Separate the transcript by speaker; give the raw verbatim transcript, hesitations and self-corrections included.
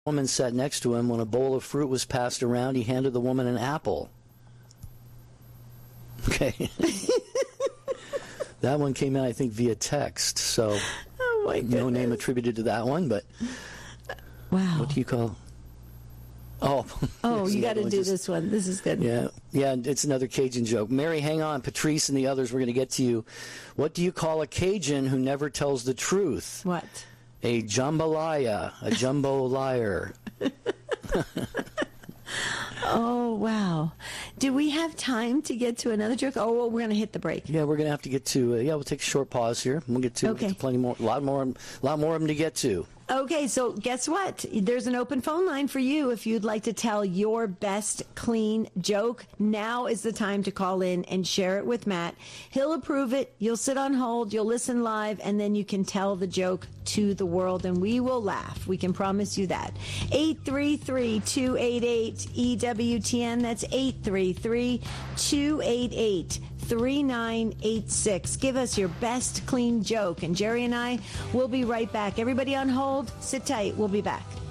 Speaker 1: woman sat next to him. When a bowl of fruit was passed around, he handed the woman an apple. Okay. That one came in, I think, via text. So,
Speaker 2: oh my goodness.
Speaker 1: No name attributed to that one, but
Speaker 2: wow.
Speaker 1: What do you call? Oh,
Speaker 2: oh, you got to do
Speaker 1: just,
Speaker 2: this one. This is good.
Speaker 1: Yeah, yeah. It's another Cajun joke. Mary, hang on. Patrice and the others, we're going to get to you. What do you call a Cajun who never tells the truth?
Speaker 2: What?
Speaker 1: A jambalaya, a jumbo liar.
Speaker 2: Oh, wow. Do we have time to get to another joke? Oh, well, we're going to hit the break.
Speaker 1: Yeah, we're going to have to get to, uh, yeah, we'll take a short pause here. We'll get to,
Speaker 2: okay.
Speaker 1: we'll get to plenty more, a lot more, a lot more of them to get to.
Speaker 2: Okay, so guess what? There's an open phone line for you if you'd like to tell your best clean joke. Now is the time to call in and share it with Matt. He'll approve it. You'll sit on hold. You'll listen live, and then you can tell the joke to the world, and we will laugh. We can promise you that. eight three three, two eight eight, E W T N. That's eight three three, two eight eight, three nine eight six. Give us your best clean joke, and Jerry and I will be right back. Everybody on hold, sit tight. We'll be back.